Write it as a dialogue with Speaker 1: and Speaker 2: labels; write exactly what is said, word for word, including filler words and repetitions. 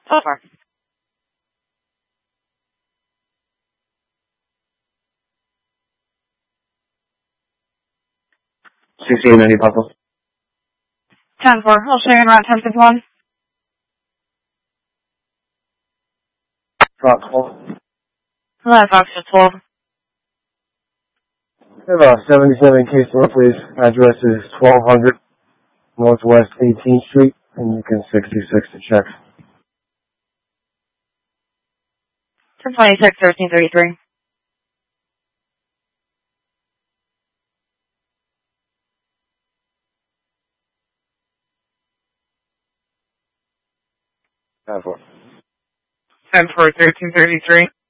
Speaker 1: So far.
Speaker 2: sixteen ninety Papa.
Speaker 1: ten four. I'll show you around ten fifty-one.
Speaker 2: Fox twelve.
Speaker 1: eleven Fox twelve.
Speaker 2: I have a seventy-seven case door, please. Address is twelve hundred Northwest eighteenth Street, and you can sixty-six to check.
Speaker 1: ten twenty-six, thirteen thirty-three.
Speaker 2: ten four.
Speaker 1: ten four, thirteen thirty-three.